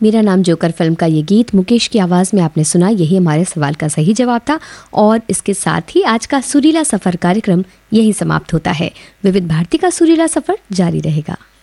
मेरा नाम joker film का ये गीत मुकेश की आवाज़ में आपने सुना। यही हमारे सवाल का सही जवाब था और इसके साथ ही आज का सुरीला सफ़र कार्यक्रम यही समाप्त होता है। विविध भारती का सुरीला सफ़र जारी रहेगा।